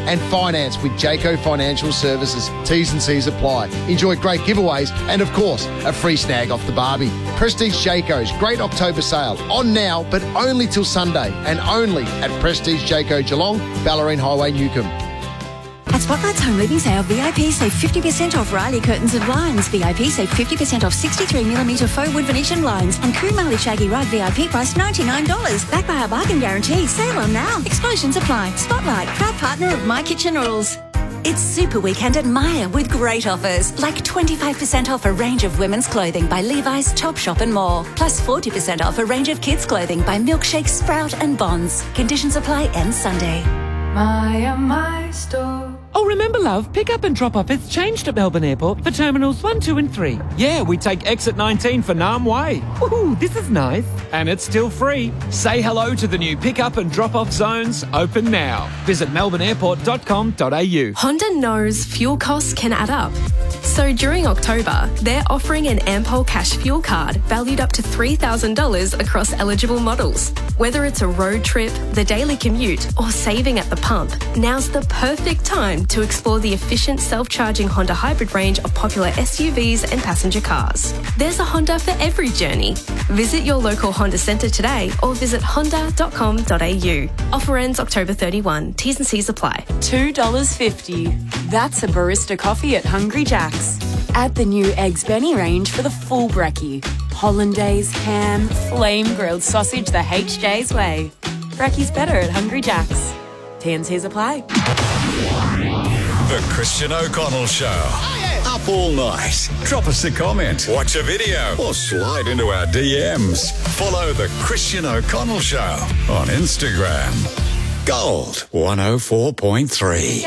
and finance with Jayco Financial Services. T's and C's apply. Enjoy great giveaways and, of course, a free snag off the Barbie. Prestige Jayco's great October sale. On now, but only till Sunday, and only at Prestige Jayco Geelong, Ballerine Highway, Newcomb. At Spotlight's Home Living Sale, VIP save 50% off Riley curtains and blinds. VIP save 50% off 63mm faux wood Venetian blinds. And Kumali Shaggy Rug VIP price $99. Backed by our bargain guarantee. Sale on now. Exclusions apply. Spotlight, proud partner of My Kitchen Rules. It's Super Weekend at Myer with great offers, like 25% off a range of women's clothing by Levi's, Topshop and more. Plus 40% off a range of kids' clothing by Milkshake, Sprout and Bonds. Conditions apply end Sunday. Myer, my store. Oh, remember, love, pick up and drop off has changed at Melbourne Airport for Terminals 1, 2 and 3. Yeah, we take exit 19 for Nam Way. Ooh, this is nice. And it's still free. Say hello to the new pick-up and drop-off zones, open now. Visit melbourneairport.com.au. Honda knows fuel costs can add up. So during October, they're offering an Ampol Cash Fuel Card valued up to $3,000 across eligible models. Whether it's a road trip, the daily commute, or saving at the pump, now's the perfect time to explore the efficient self-charging Honda hybrid range of popular SUVs and passenger cars. There's a Honda for every journey. Visit your local Honda centre today or visit honda.com.au. Offer ends October 31. T's and C's apply. $2.50. That's a barista coffee at Hungry Jack's. Add the new Eggs Benny range for the full brekkie. Hollandaise, ham, flame grilled sausage the HJ's way. Brekkie's better at Hungry Jack's. T&Cs apply. The Christian O'Connell Show. Oh, yeah. Up all night. Drop us a comment, watch a video, or slide into our DMs. Follow The Christian O'Connell Show on Instagram. Gold 104.3.